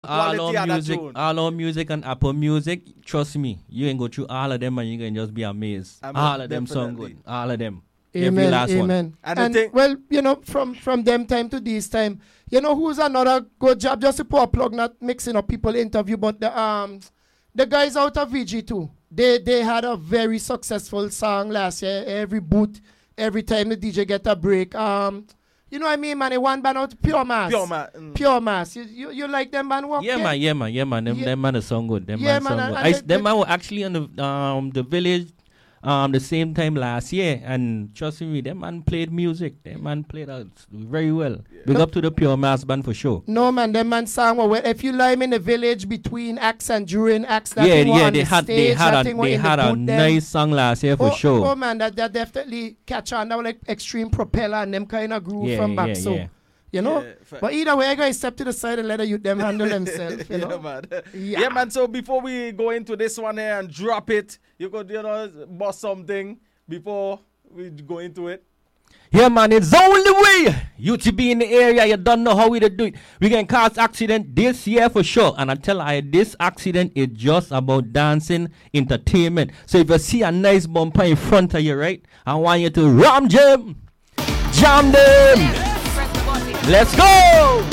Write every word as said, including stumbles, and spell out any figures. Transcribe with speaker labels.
Speaker 1: all
Speaker 2: quality
Speaker 1: our
Speaker 2: of that
Speaker 1: music,
Speaker 2: tune.
Speaker 1: all our music on Apple Music. Trust me, you can go through all of them and you can just be amazed.
Speaker 2: I mean,
Speaker 1: all of them sound
Speaker 2: definitely.
Speaker 1: good. All of them. Every
Speaker 3: Amen,
Speaker 1: last one.
Speaker 3: amen.
Speaker 2: And
Speaker 3: And,
Speaker 2: the thing-
Speaker 3: well, you know, from from them time to this time, you know who's another good job? Just to put a plug, not mixing up people interview, but the um the guys out of V G two, they they had a very successful song last year. Every boot, every time the D J get a break. Um, you know what I mean, man? The one band out, Pure Mass.
Speaker 2: Pure Mass, mm.
Speaker 3: Pure Mass. You, you you like them man? Walk
Speaker 1: Yeah,
Speaker 3: there?
Speaker 1: man, yeah, man, yeah, man. Them,
Speaker 3: Yeah.
Speaker 1: them man are sound good. Them
Speaker 3: Yeah,
Speaker 1: man,
Speaker 3: man,
Speaker 1: sound
Speaker 3: and-
Speaker 1: good.
Speaker 3: and
Speaker 1: I,
Speaker 3: the-
Speaker 1: them
Speaker 3: the-
Speaker 1: man were actually on the um the village um the same time last year, and trust me, them man played music. Them man played out very well. Big up to the Pure Mass band for sure.
Speaker 3: No man, them man sang well. Well, if you lime in the village between acts and during acts, that
Speaker 1: Yeah,
Speaker 3: thing were
Speaker 1: yeah,
Speaker 3: on
Speaker 1: they
Speaker 3: the
Speaker 1: had
Speaker 3: stage,
Speaker 1: they had
Speaker 3: that
Speaker 1: a
Speaker 3: thing were
Speaker 1: they
Speaker 3: in the
Speaker 1: had a
Speaker 3: booth them.
Speaker 1: nice song last year for
Speaker 3: oh,
Speaker 1: sure.
Speaker 3: Oh man, that, that definitely catch on. That was like Extreme Propeller and them kind of groove
Speaker 1: Yeah,
Speaker 3: from back.
Speaker 1: yeah,
Speaker 3: so
Speaker 1: yeah.
Speaker 3: you know.
Speaker 2: Yeah, fa-
Speaker 3: But either way, I gotta step to the side and let the youth them handle themselves. You
Speaker 2: yeah,
Speaker 3: know.
Speaker 2: man.
Speaker 3: Yeah.
Speaker 2: Yeah. man. So before we go into this one here and drop it, you could, you know, bust something before we go into it.
Speaker 1: Yeah, man, it's the only way you to be in the area. You don't know how we to do it. We can cause accident this year for sure. And I tell you, this accident is just about dancing entertainment. So if you see a nice bumper in front of you, right, I want you to ram jam, jam them. Let's go.